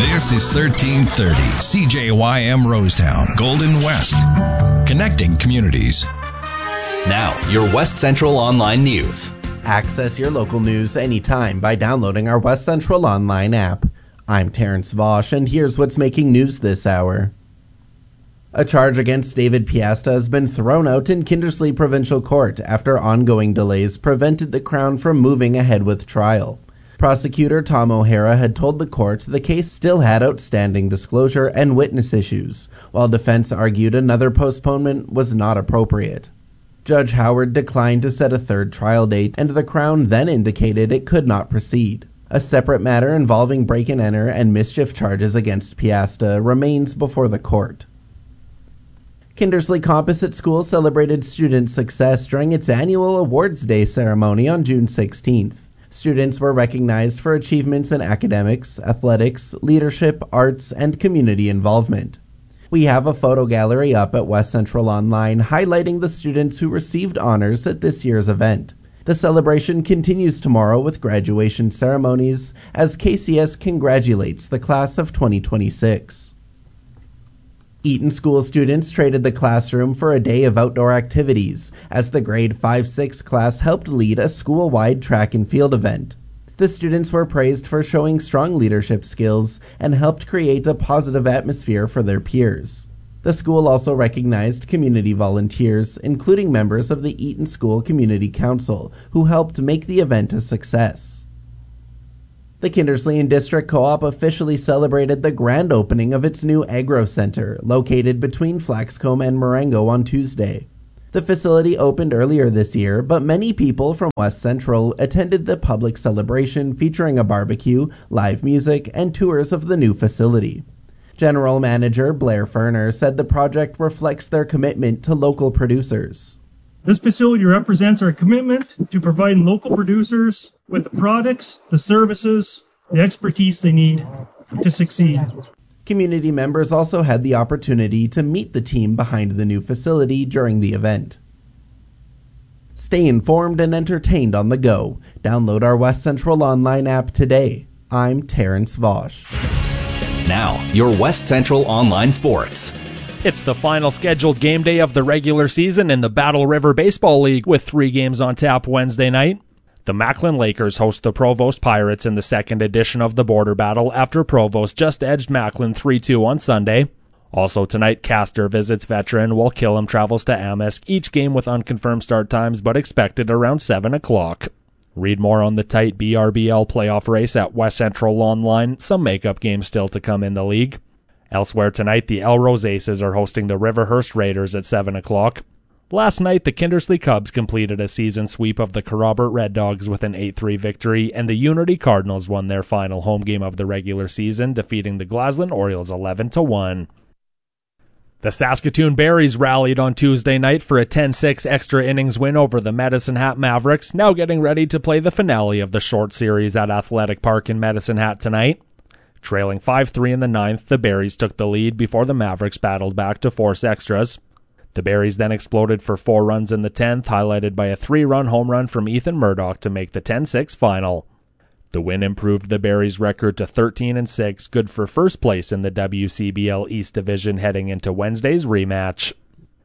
This is 1330 CJYM Rosetown, Golden West. Connecting communities. Now, your West Central Online News. Access your local news anytime by downloading our West Central Online app. I'm Terrence Vosch, and here's what's making news this hour. A charge against David Piasta has been thrown out in Kindersley Provincial Court after ongoing delays prevented the Crown from moving ahead with trial. Prosecutor Tom O'Hara had told the court the case still had outstanding disclosure and witness issues, while defense argued another postponement was not appropriate. Judge Howard declined to set a third trial date, and the Crown then indicated it could not proceed. A separate matter involving break-and-enter and mischief charges against Piasta remains before the court. Kindersley Composite School celebrated student success during its annual Awards Day ceremony on June 16th. Students were recognized for achievements in academics, athletics, leadership, arts, and community involvement. We have a photo gallery up at West Central Online highlighting the students who received honors at this year's event. The celebration continues tomorrow with graduation ceremonies as KCS congratulates the class of 2026. Eaton School students traded the classroom for a day of outdoor activities as the grade 5-6 class helped lead a school-wide track and field event. The students were praised for showing strong leadership skills and helped create a positive atmosphere for their peers. The school also recognized community volunteers, including members of the Eaton School Community Council, who helped make the event a success. The Kindersley and District Co-op officially celebrated the grand opening of its new Agro Center, located between Flaxcombe and Marengo on Tuesday. The facility opened earlier this year, but many people from West Central attended the public celebration featuring a barbecue, live music, and tours of the new facility. General Manager Blair Ferner said the project reflects their commitment to local producers. This facility represents our commitment to providing local producers with the products, the services, the expertise they need to succeed. Community members also had the opportunity to meet the team behind the new facility during the event. Stay informed and entertained on the go. Download our West Central Online app today. I'm Terrence Vosch. Now, your West Central Online Sports. It's the final scheduled game day of the regular season in the Battle River Baseball League with 3 games on tap Wednesday night. The Macklin Lakers host the Provost Pirates in the second edition of the Border Battle after Provost just edged Macklin 3-2 on Sunday. Also tonight, Castor visits Veteran while Killam travels to Amisk, each game with unconfirmed start times but expected around 7 o'clock. Read more on the tight BRBL playoff race at West Central Online, some makeup games still to come in the league. Elsewhere tonight, the Elrose Aces are hosting the Riverhurst Raiders at 7 o'clock. Last night, the Kindersley Cubs completed a season sweep of the Corrobert Red Dogs with an 8-3 victory, and the Unity Cardinals won their final home game of the regular season, defeating the Glasland Orioles 11-1. The Saskatoon Berries rallied on Tuesday night for a 10-6 extra innings win over the Medicine Hat Mavericks, now getting ready to play the finale of the short series at Athletic Park in Medicine Hat tonight. Trailing 5-3 in the ninth, the Berries took the lead before the Mavericks battled back to force extras. The Berries then exploded for 4 runs in the 10th, highlighted by a 3-run home run from Ethan Murdoch to make the 10-6 final. The win improved the Berries' record to 13-6, good for first place in the WCBL East Division heading into Wednesday's rematch.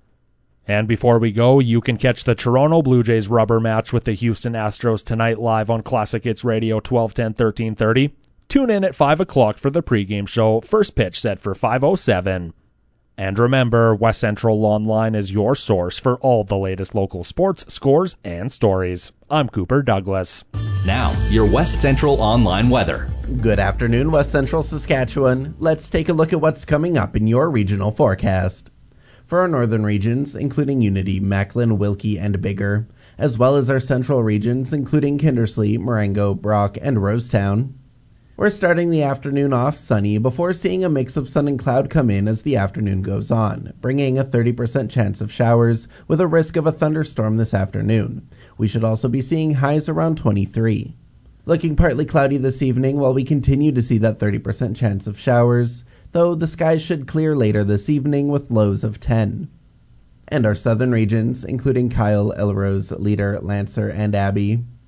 And before we go, you can catch the Toronto Blue Jays rubber match with the Houston Astros tonight live on Classic Hits Radio 1210 1330. Tune in at 5 o'clock for the pregame show, first pitch set for 5:07. And remember, West Central Online is your source for all the latest local sports, scores, and stories. I'm Cooper Douglas. Now, your West Central Online weather. Good afternoon, West Central Saskatchewan. Let's take a look at what's coming up in your regional forecast. For our northern regions, including Unity, Macklin, Wilkie, and Biggar, as well as our central regions, including Kindersley, Marengo, Brock, and Rosetown, we're starting the afternoon off sunny before seeing a mix of sun and cloud come in as the afternoon goes on, bringing a 30% chance of showers with a risk of a thunderstorm this afternoon. We should also be seeing highs around 23. Looking partly cloudy this evening while we continue to see that 30% chance of showers, though the skies should clear later this evening with lows of 10. And our southern regions, including Kyle, Elrose, Leader, Lancer, and Abbey,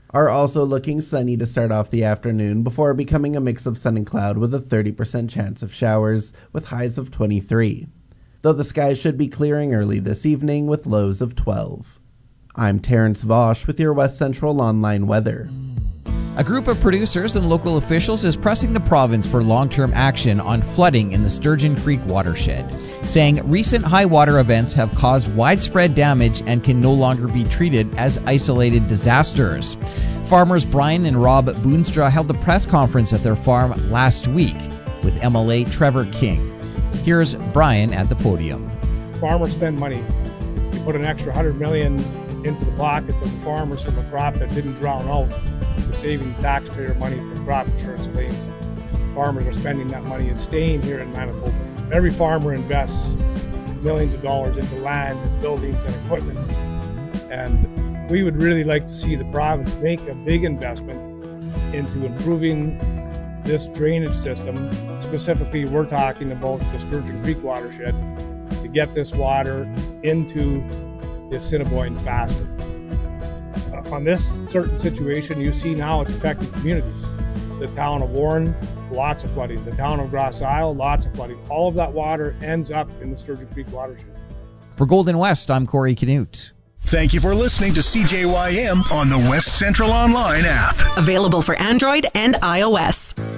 are also looking sunny to start off the afternoon before becoming a mix of sun and cloud with a 30% chance of showers with highs of 23. Though the skies should be clearing early this evening with lows of 12. I'm Terrence Vosch with your West Central Online weather. A group of producers and local officials is pressing the province for long-term action on flooding in the Sturgeon Creek watershed, saying recent high water events have caused widespread damage and can no longer be treated as isolated disasters. Farmers Brian and Rob Boonstra held a press conference at their farm last week with MLA Trevor King. Here's Brian at the podium. Farmers spend money. You put an extra $100 million into the pockets of the farmers from a crop that didn't drown out. We're saving taxpayer money for crop insurance claims. Farmers are spending that money and staying here in Manitoba. Every farmer invests millions of dollars into land, buildings, and equipment. And we would really like to see the province make a big investment into improving this drainage system. Specifically, we're talking about the Sturgeon Creek watershed to get this water into the Assiniboine faster. On this certain situation, you see now it's affecting communities. The town of Warren, lots of flooding. The town of Grass Isle, lots of flooding. All of that water ends up in the Sturgeon Creek watershed. For Golden West, I'm Corey Canute. Thank you for listening to CJYM on the West Central Online app. Available for Android and iOS.